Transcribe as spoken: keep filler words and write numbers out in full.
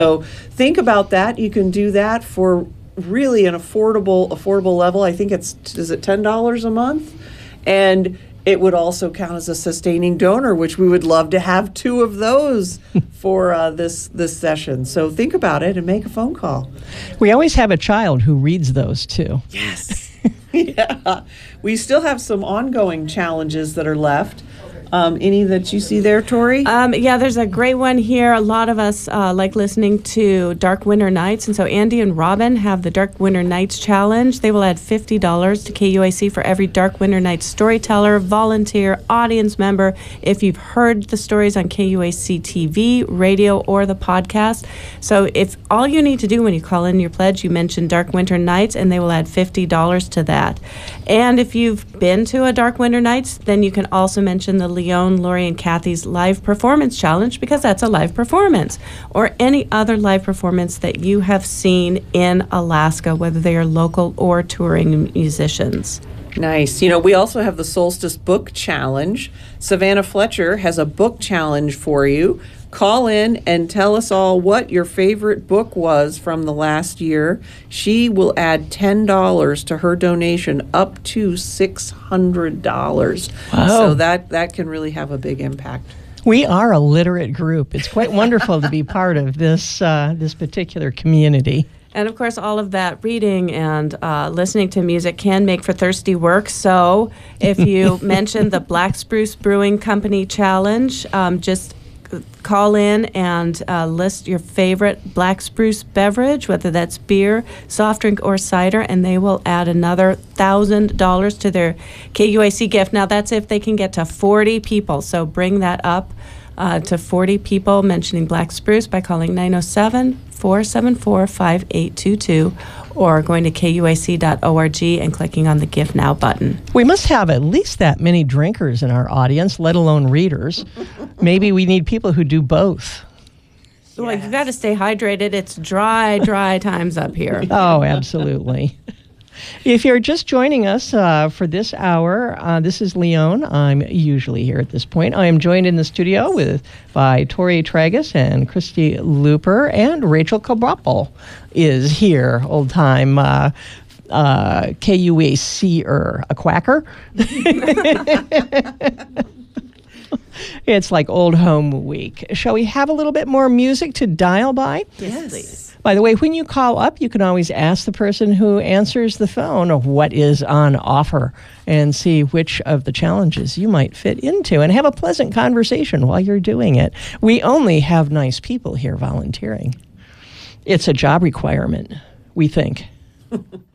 So think about that. You can do that for really an affordable affordable level. I think it's, is it ten dollars a month? And it would also count as a sustaining donor, which we would love to have two of those for uh, this this session. So think about it and make a phone call. We always have a child who reads those too. Yes. Yeah. We still have some ongoing challenges that are left. Um, any that you see there, Tori? Um, yeah, there's a great one here. A lot of us uh, like listening to Dark Winter Nights, and so Andy and Robin have the Dark Winter Nights Challenge. They will add fifty dollars to K U A C for every Dark Winter Nights storyteller, volunteer, audience member. If you've heard the stories on K U A C T V, radio, or the podcast. So if all you need to do when you call in your pledge, you mention Dark Winter Nights, and they will add fifty dollars to that. And if you've been to a Dark Winter Nights, then you can also mention the Leon, Lori, and Kathy's live performance challenge, because that's a live performance, or any other live performance that you have seen in Alaska, whether they are local or touring musicians. Nice. You know, we also have the Solstice Book Challenge. Savannah Fletcher has a book challenge for you. Call in and tell us all what your favorite book was from the last year. She will add ten dollars to her donation, up to six hundred dollars. Wow. So that, that can really have a big impact. We are a literate group. It's quite wonderful to be part of this uh, this particular community. And of course, all of that reading and uh, listening to music can make for thirsty work. So if you mention the Black Spruce Brewing Company Challenge, um, just call in and uh, list your favorite Black Spruce beverage, whether that's beer, soft drink, or cider, and they will add another one thousand dollars to their K U A C gift. Now, that's if they can get to forty people, so bring that up uh, to forty people mentioning Black Spruce by calling nine oh seven, four seven four, five eight two two or going to K U A C dot org and clicking on the Give Now button. We must have at least that many drinkers in our audience, let alone readers. Maybe we need people who do both. Well, you've got to stay hydrated. It's dry, dry times up here. Oh, absolutely. If you're just joining us uh, for this hour, uh, this is Leon. I'm usually here at this point. I am joined in the studio with by Tori Tragus and Christy Looper, and Rachel Cabral is here, old-time uh, uh, K U A C-er, a quacker. It's like Old Home Week. Shall we have a little bit more music to dial by? Yes, please. By the way, when you call up, you can always ask the person who answers the phone what is on offer and see which of the challenges you might fit into, and have a pleasant conversation while you're doing it. We only have nice people here volunteering. It's a job requirement, we think.